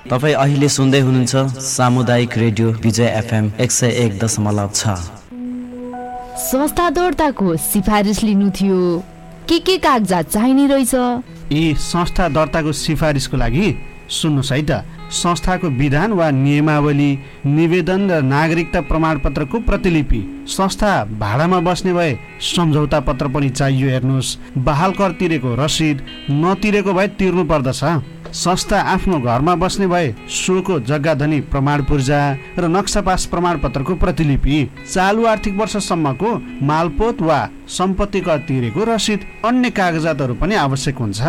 तपाईँ अहिले सुन्दै हुनुहुन्छ सामुदायिक रेडियो विजय FM 101.6। संस्था दर्ताको सिफारिस लिनु थियो, के कागजात चाहिने रहेछ? संस्था दर्ताको सिफारिसको लागि सुन्नुहोस् है त, संस्थाको विधान वा नियमावली, निवेदन र नागरिकता प्रमाणपत्रको प्रतिलिपि, संस्था भाडामा बस्ने भए सम्झौता पत्र पनि चाहियो। हेर्नुहोस्, बहाल कर तिरेको रसिद नतिरेको भए तिर्नु पर्दछ। संस्था आफ्नो घरमा बस्ने भए सोको जग्गाधनी प्रमाण पूर्जा र नक्सा पास प्रमाणपत्रको प्रतिलिपि, चालु आर्थिक वर्षसम्मको मालपोत वा सम्पत्ति कर तिरेको रसिद, अन्य कागजातहरू पनि आवश्यक हुन्छ।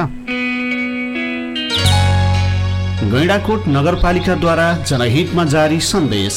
गैंडाकोट नगरपालिकाद्वारा जनहितमा जारी सन्देश।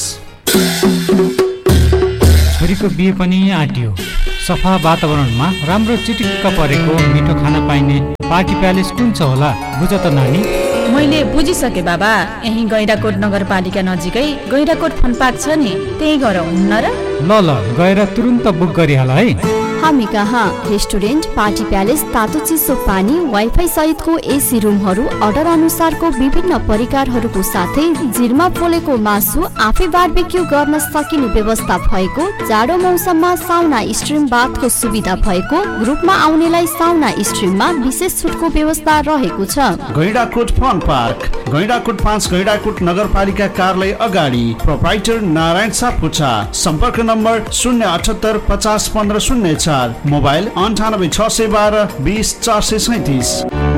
छोरीको बिहे पनि आँट्यो, सफा वातावरणमा राम्रो चिटिक्क परेको मिठो खाना पाइने पार्टी प्यालेस कुन छ होला, बुझ त नानी? मैले बुझिसके बाबा, यही गैंडाकोट नगरपालिका नजिकै गैंडाकोट फन पार्क छ नि, त्यही गएर हुन्न र? ल गएर तुरुन्त बुक गरिहाल है। हामी कहाँ रेस्टुरेन्ट, पार्टी प्यालेस, तातो चिसो पानी, वाइफाई सहितको एसी रुमहरू, अर्डर अनुसारको विभिन्न परिकारहरूको साथै जिरमा पोलेको मासु आफै बारबेक्यू गर्न सकिने व्यवस्था भएको, जाडो मौसममा साउना स्ट्रिम बाथको सुविधा भएको, ग्रुपमा आउनेलाई साउना स्ट्रिममा विशेष छुटको व्यवस्था रहेको छ। गैंडाकोट फन पार्क, गैंडाकोट 5, गैंडाकोट नगरपालिका कार्यालय अगाडि, प्रोप्राइटर नारायण सापकोटा। सम्पर्क नम्बर 078 50 15 04, मोबाइल 98 612 20 437।